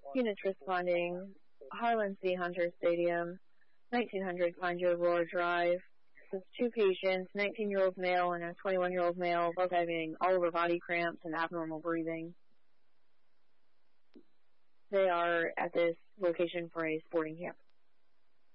Units responding, Harlan C. Hunter Stadium, 1900 Conjo Aurora Drive. This is 2 patients, 19-year-old male and a 21-year-old male, both having all over body cramps and abnormal breathing. They are at this location for a sporting camp.